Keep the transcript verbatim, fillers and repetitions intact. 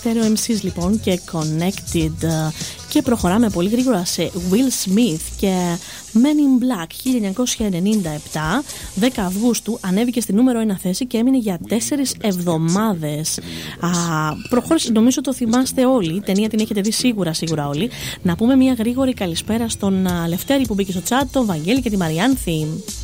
Stereo εμ σις λοιπόν και Connected. Και προχωράμε πολύ γρήγορα σε Will Smith και Men in Black. χίλια εννιακόσια ενενήντα επτά, δέκα Αυγούστου, ανέβηκε στη νούμερο ένα θέση και έμεινε για τέσσερις εβδομάδες. Α, προχώρησε, νομίζω το θυμάστε όλοι, η ταινία την έχετε δει σίγουρα σίγουρα όλοι. Να πούμε μια γρήγορη καλησπέρα στον Λευτέρη που μπήκε στο chat, τον Βαγγέλη και τη Μαριάνθη.